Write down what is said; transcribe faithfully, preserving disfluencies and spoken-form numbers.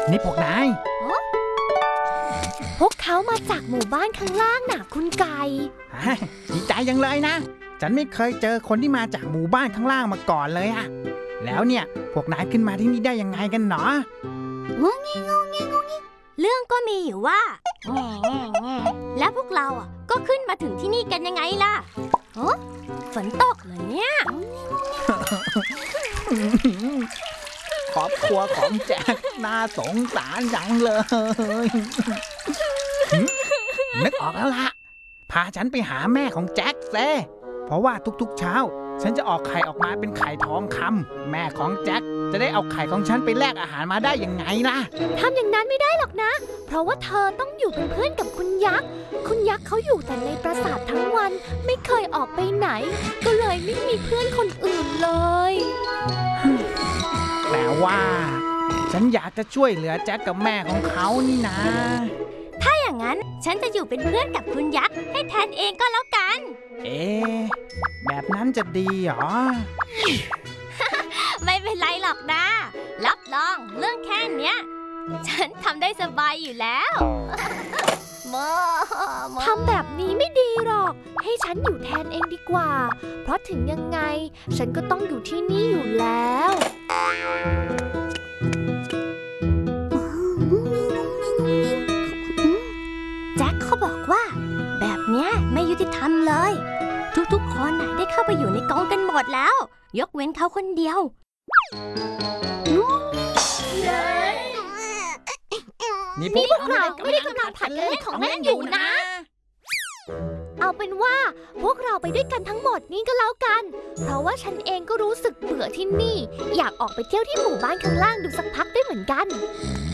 นี่พวกนายพวกเขามาจากหมู่บ้านข้างล่างน่ะคุณไก่ดีใจยังเลยนะฉันไม่เคยเจอคนที่มาจากหมู่บ้านข้างล่างมาก่อนเลยอะแล้วเนี่ยพวกนายขึ้นมาที่นี่ได้ยังไงกันเนาะงงงี้งงงี้งงงี้เรื่องก็มีอยู่ว่าแล้วพวกเราอ่ะก็ขึ้นมาถึงที่นี่กันยังไงล่ะโอ้ฝนตกเหรอเนี่ยครอบครัวของแจ็คน่าสงสารจังเลยนึกออกแล้วล่ะพาฉันไปหาแม่ของแจ็คเซ่เพราะว่าทุกๆเช้าฉันจะออกไข่ออกมาเป็นไข่ทองคำแม่ของแจ็คจะได้เอาไข่ของฉันไปแลกอาหารมาได้ยังไงล่ะทำอย่างนั้นไม่ได้หรอกนะเพราะว่าเธอต้องอยู่เป็นเพื่อนกับคุณยักษ์คุณยักษ์เขาอยู่แต่ในปราสาททั้งวันไม่เคยออกไปไหนก็เลยไม่มีเพื่อนคนอื่นเลยแต่ว่าฉันอยากจะช่วยเหลือแจ็คกับแม่ของเขานี่นะถ้าอย่างนั้นฉันจะอยู่เป็นเพื่อนกับคุณยักษ์ให้แทนเองก็แล้วกันเอ๊ะแบบนั้นจะดีหรอไม่เป็นไรหรอกนะรับรองเรื่องแค่เนี้ยฉันทำได้สบายอยู่แล้วทำแบบนี้ไม่ดีหรอกให้ฉันอยู่แทนเองดีกว่าเพราะถึงยังไงฉันก็ต้องอยู่ที่นี่อยู่แล้วแจ็คเขาบอกว่าแบบเนี้ยไม่ยุติธรรมเลยทุกๆคนได้เข้าไปอยู่ในกองกันหมดแล้วยกเว้นเขาคนเดียวนี่พวกเราไม่ได้กำลังผัดเล่นของเล่นอยู่นะเอาเป็นว่าพวกเราไปด้วยกันทั้งหมดนี่ก็แล้วกันเพราะว่าฉันเองก็รู้สึกเบื่อที่นี่อยากออกไปเที่ยวที่หมู่บ้านข้างล่างดูสักพักด้วยเหมือนกัน